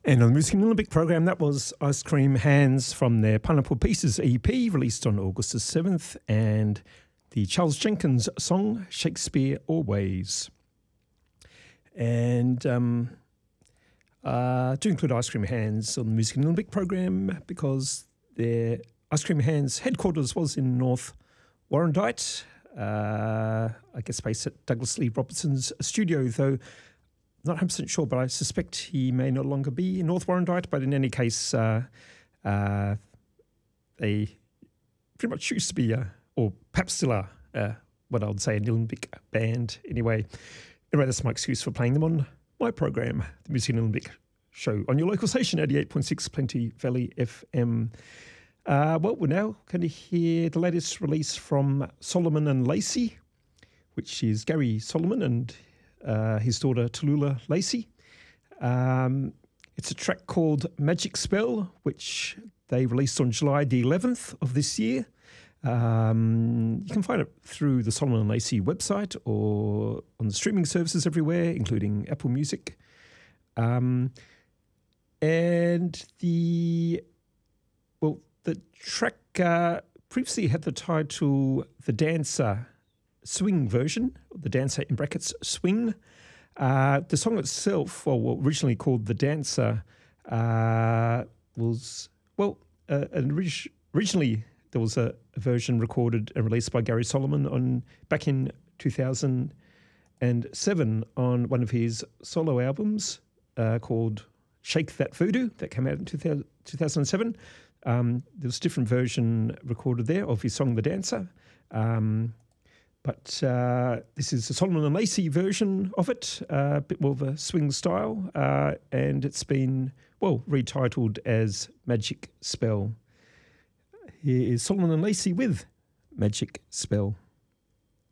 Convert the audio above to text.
And on the Music and Olympic program, that was Ice Cream Hands from their Pineapple Pieces EP, released on August the 7th, and the Charles Jenkins song, Shakespeare Always. And do include Ice Cream Hands on the Music and Olympic program because their Ice Cream Hands headquarters was in North Warrandyte, I guess based at Douglas Lee Robertson's studio, though not 100% sure, but I suspect he may no longer be in North Warrandyte. But in any case, they pretty much used to be, or perhaps still are, what I would say an Olympic band anyway. Anyway, that's my excuse for playing them on my program, the Music and Olympic show, on your local station, 88.6 Plenty Valley FM. Well, we're now going to hear the latest release from Solomon and Lacey, which is Gary Solomon and his daughter Tallulah Lacey. It's a track called Magic Spell, which they released on July the 11th of this year. You can find it through the Solomon and Lacey website or on the streaming services everywhere, including Apple Music. And the track previously had the title The Dancer Swing version, the Dancer in brackets Swing. The song itself, or originally called The Dancer, was, originally there was a version recorded and released by Gary Solomon back in 2007 on one of his solo albums called Shake That Voodoo that came out in 2007. There was a different version recorded there of his song The Dancer. But this is the Solomon and Lacey version of it, a bit more of a swing style, and it's been, retitled as Magic Spell. Here is Solomon and Lacey with Magic Spell.